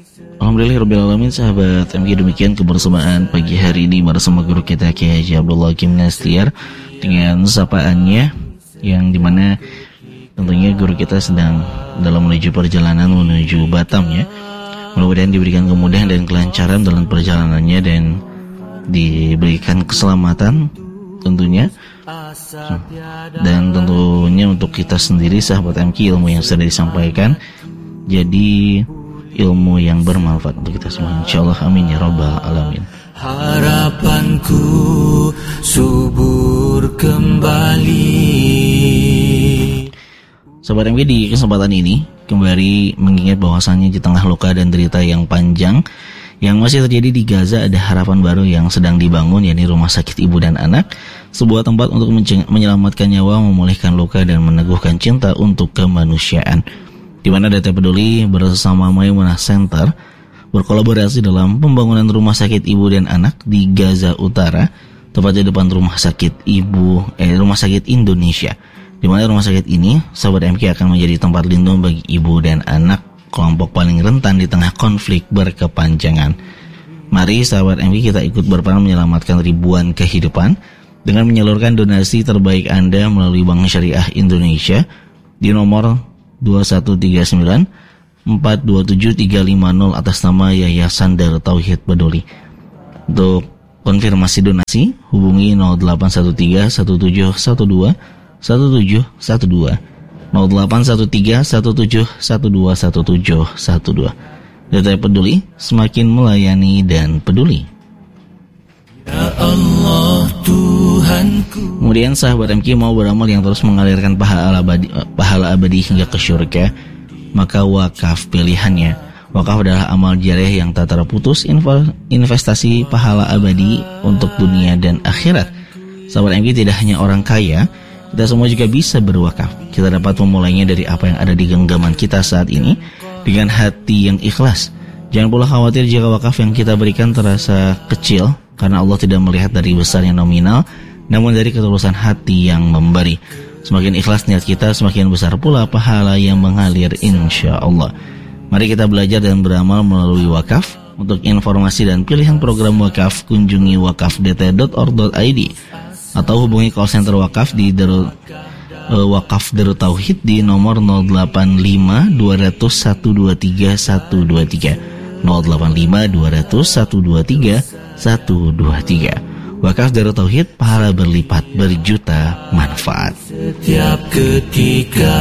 Alhamdulillahirrabbilalamin, sahabat MG, demikian kebersamaan pagi hari ini bersama guru kita Kiai Haji Abdullah Hakim Nastiar dengan sapaannya, yang dimana tentunya guru kita sedang dalam menuju perjalanan menuju Batam ya. Mudah-mudahan diberikan kemudahan dan kelancaran dalam perjalanannya dan diberikan keselamatan tentunya. Dan tentunya untuk kita sendiri sahabat MQ, ilmu yang sudah disampaikan jadi ilmu yang bermanfaat untuk kita semua, insyaallah, amin ya rabbal alamin. Harapanku subur kembali. Sahabat MQ, di kesempatan ini kembali mengingat bahwasannya di tengah luka dan derita yang panjang yang masih terjadi di Gaza, ada harapan baru yang sedang dibangun, yakni Rumah Sakit Ibu dan Anak, sebuah tempat untuk menyelamatkan nyawa, memulihkan luka, dan meneguhkan cinta untuk kemanusiaan. Di mana DT Peduli bersama Maimunah Center berkolaborasi dalam pembangunan Rumah Sakit Ibu dan Anak di Gaza Utara, tepatnya depan Rumah Sakit Rumah Sakit Indonesia. Di mana rumah sakit ini, sahabat MK, akan menjadi tempat lindung bagi ibu dan anak, kelompok paling rentan di tengah konflik berkepanjangan. Mari sahabat MG, kita ikut berperan menyelamatkan ribuan kehidupan dengan menyalurkan donasi terbaik Anda melalui Bank Syariah Indonesia di nomor 2139 427350 atas nama Yayasan Darut Tauhid Peduli. Untuk konfirmasi donasi hubungi 0813 1712 1712 0813 1712 1712. DT Peduli, semakin melayani dan peduli. Ya Allah Tuhanku. Kemudian sahabat MQ mau beramal yang terus mengalirkan pahala abadi hingga ke syurga, maka wakaf pilihannya. Wakaf adalah amal jariah yang tak terputus, investasi pahala abadi untuk dunia dan akhirat. Sahabat MQ, tidak hanya orang kaya, kita semua juga bisa berwakaf. Kita dapat memulainya dari apa yang ada di genggaman kita saat ini dengan hati yang ikhlas. Jangan pula khawatir jika wakaf yang kita berikan terasa kecil, karena Allah tidak melihat dari besarnya nominal, namun dari ketulusan hati yang memberi. Semakin ikhlas niat kita, semakin besar pula pahala yang mengalir, insya Allah. Mari kita belajar dan beramal melalui wakaf. Untuk informasi dan pilihan program wakaf, kunjungi wakafdt.org.id atau hubungi call center wakaf di Wakaf Darut Tauhid di nomor 085 200 123 123 085 200 123 123. Wakaf Darut Tauhid, pahala berlipat berjuta manfaat. Setiap ketika.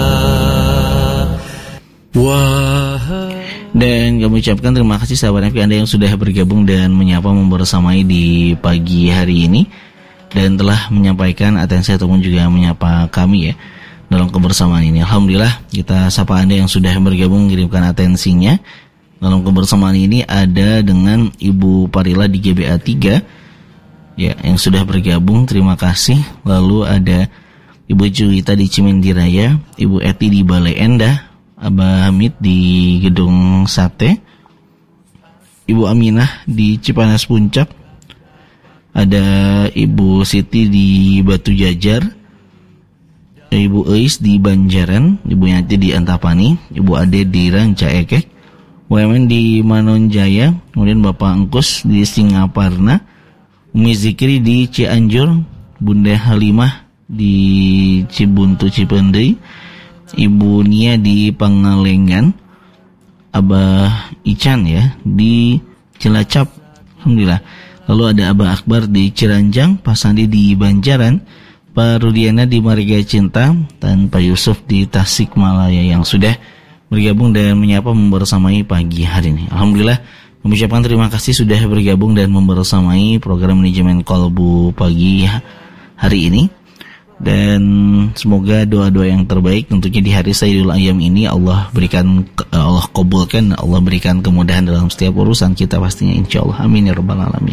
Dan kami ucapkan terima kasih sahabat FK Anda yang sudah bergabung dan menyapa membersamai di pagi hari ini, dan telah menyampaikan atensi ataupun juga menyapa kami ya dalam kebersamaan ini. Alhamdulillah, kita sapa Anda yang sudah bergabung mengirimkan atensinya. Dalam kebersamaan ini ada dengan Ibu Parila di GBA 3 ya, yang sudah bergabung, terima kasih. Lalu ada Ibu Juwita di Cimindi Raya, Ibu Eti di Balai Endah, Abah Hamid di Gedung Sate, Ibu Aminah di Cipanas Puncak, ada Ibu Siti di Batu Jajar, Ibu Eis di Banjaran, Ibu Yanti di Antapani, Ibu Ade di Ranca Ekek, Wemen di Manonjaya, kemudian Bapak Engkus di Singaparna, Umi Zikri di Cianjur, Bunda Halimah di Cibuntu Cipendei, Ibu Nia di Pangalengan, Abah Ican ya di Cilacap, alhamdulillah. Lalu ada Abah Akbar di Ciranjang, Pak Sandi di Banjaran, Pak Rudiana di Mariga Cinta, dan Pak Yusuf di Tasikmalaya yang sudah bergabung dan menyapa membersamai pagi hari ini. Alhamdulillah, mengucapkan terima kasih sudah bergabung dan membersamai program manajemen Kolbu pagi hari ini. Dan semoga doa-doa yang terbaik tentunya di hari Sayyidul Ayyam ini Allah kabulkan, Allah berikan kemudahan dalam setiap urusan kita pastinya, insyaallah, amin ya rabbal alamin.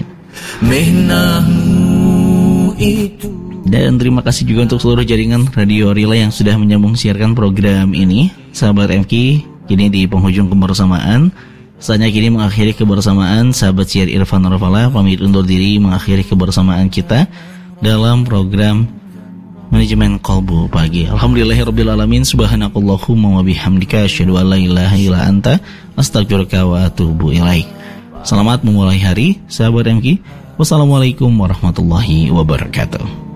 Dan terima kasih juga untuk seluruh jaringan Radio Relay yang sudah menyambung siarkan program ini. Sahabat MK, kini di penghujung kebersamaan, saatnya kini mengakhiri kebersamaan. Sahabat siar Irfan Rafala pamit undur diri mengakhiri kebersamaan kita dalam program manajemen kolbu pagi. Alhamdulillahirrabbilalamin. Subhanakallahumma wa bihamdika asyhadu an la ilaha illa anta astaghfiruka wa atubu ilaik. Selamat memulai hari sahabat MQ. Wassalamualaikum warahmatullahi wabarakatuh.